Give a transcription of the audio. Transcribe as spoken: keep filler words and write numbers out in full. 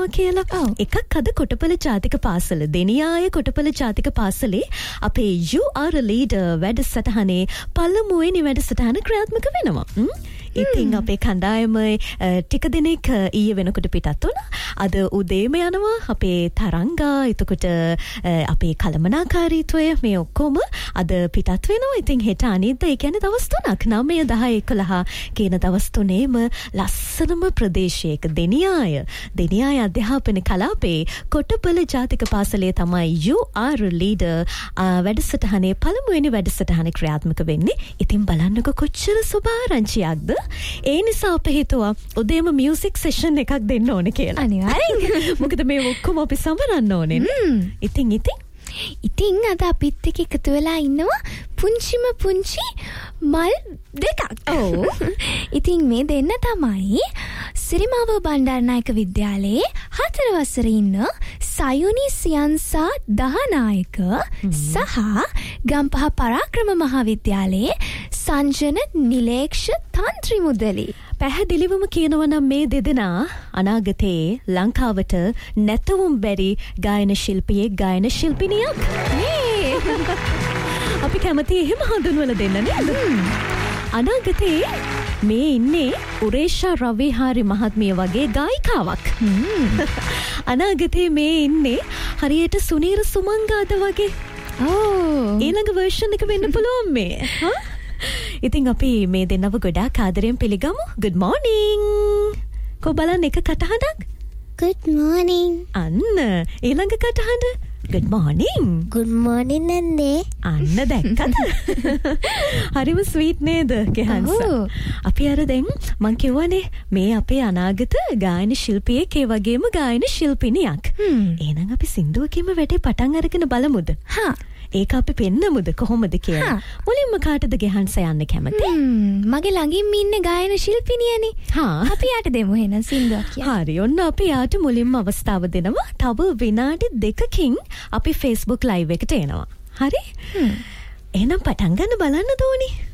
තියෙනවා කියලා. එකක් අද කොටපල ජාතික පාසල දෙනියාය කොටපල ජාතික පාසලේ අපේ You Are a Leader වැඩසටහනේ පළමුවෙනි වැඩසටහන ක්‍රියාත්මක වෙනවා. ඉතින් අපේ කණ්ඩායම ටික දෙනෙක් ඊයේ වෙනකොට පිටත් වුණා. අද උදේම යනවා අපේ තරංගා එතකොට අපේ කළමනාකාරීත්වය මේ ඔක්කොම අද පිටත් වෙනවා. ඉතින් හෙට අනිද්දා ඒ කියන්නේ දවස් තුනක් නවය දහ එකොළහ කියන දවස් තුනේම ලස්සනම ප්‍රදේශයක දෙනියාය දෙනියාය අධ්‍යාපන කලාපේ කොටපල ජාතික පාසලේ තමයි You Are a Leader වැඩසටහනේ පළමුවෙනි වැඩසටහන ක්‍රියාත්මක වෙන්නේ. ඉතින් බලන්නකො කොච්චර සුභාරංචියක්ද. ඒ නිසා අපි හිතුවා උදේම මියුසික් සෙෂන් එකක් දෙන්න ඕනේ කියලා. අනිවාර්යෙන්. මොකද මේ ඔක්කොම අපි සමරන්න ඕනේ නේ. ඉතින් ඉතින් ඉතින් අද අපිත් එක්ක එකතු වෙලා ඉන්නවා පුංචිම පුංචි මල් දෙකක්. ඔව්. ඉතින් මේ දෙන්න තමයි සිරිමාව බණ්ඩාරනායක විද්‍යාලයේ හතර වසරේ ඉන්න සයුනි සියන්සා දහනායක සහ ගම්පහ පරාක්‍රම මහාවිද්‍යාලයේ සංජන නිලේක්ෂ තන්ත්‍රි මුදලි. පැහැදිලිවම කියනවා නම් මේ දෙදෙනා අනාගතයේ ලංකාවට නැතවුම් බැරි ගායන ශිල්පියේ ගායන ශිල්පිනියක්. අපි කැමති එහෙම හඳුන්වලා දෙන්න නේද? අනාගතයේ මේ ඉන්නේ උරේෂා රවිහාරි මහත්මිය වගේ ගායිකාවක්. අනාගතයේ මේ ඉන්නේ හරියට සුනීර සුමංගාද වගේ. ඕ ඊළඟ වර්ෂන් එක වෙන්න පුළුවන් මේ. හා ඉතින් අපි මේ දෙන්නව ගොඩාක් ආදරයෙන් පිළිගමු. Good morning. කො බලන්න එක කටහඬක්. Good morning. අන්න ඊළඟ කටහඬ. Good morning. Good morning නන්නේ. අන්න දැක්කද? හරිම ස්වීට් නේද කෙහන්ස? අපි අර දැන් මං කියවනේ මේ අපේ අනාගත ගායන ශිල්පියෙක් ඒ වගේම ගායන ශිල්පිනියක්. එහෙනම් අපි සින්දුවකින්ම වැඩේ පටන් අරගෙන බලමුද? හා ඒක අපි පෙන්නමුද කොහොමද කියලා. මුලින්ම කාටද ගෙහන්ස යන්න කැමති? මගේ ළඟින් ඉන්න ගායන ශිල්පිනියනේ. හා අපි යාට දෙමු එහෙනම් සින්දුවක් කියලා. හරි ඔන්න අපි යාට මුලින්ම අවස්ථාව දෙනවා. තව විනාඩි දෙකකින් අපි Facebook live එකට එනවා. හරි? එහෙනම් පටන් ගන්න බලන්න දෝනි.